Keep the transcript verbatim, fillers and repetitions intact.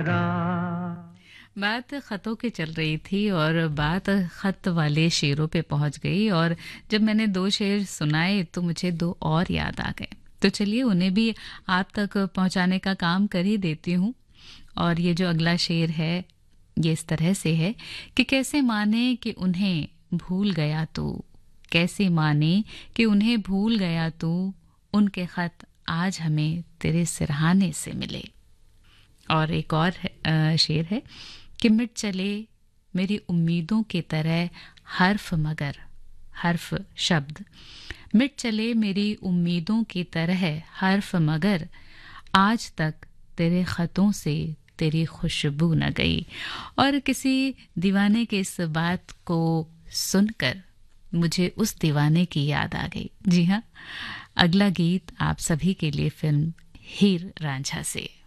बात खतों की चल रही थी और बात खत वाले शेरों पे पहुंच गई और जब मैंने दो शेर सुनाए तो मुझे दो और याद आ गए। तो चलिए उन्हें भी आप तक पहुंचाने का काम कर ही देती हूँ। और ये जो अगला शेर है ये इस तरह से है कि कैसे माने कि उन्हें भूल गया तू, कैसे माने कि उन्हें भूल गया तू, उनके खत आज हमें तेरे सिरहाने से मिले। और एक और है, शेर है कि मिट चले मेरी उम्मीदों की तरह हर्फ मगर हर्फ शब्द, मिट चले मेरी उम्मीदों की तरह हर्फ मगर, आज तक तेरे खतों से तेरी खुशबू न गई। और किसी दीवाने के इस बात को सुनकर मुझे उस दीवाने की याद आ गई। जी हाँ, अगला गीत आप सभी के लिए फिल्म हीर रांझा से।